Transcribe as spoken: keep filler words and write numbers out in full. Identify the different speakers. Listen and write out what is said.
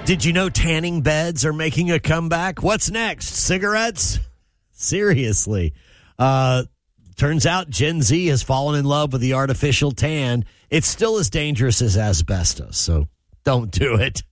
Speaker 1: Did you know tanning beds are making a comeback? What's next? Cigarettes? Seriously. Uh, turns out Gen Z has fallen in love with the artificial tan. It's still as dangerous as asbestos, so don't do it.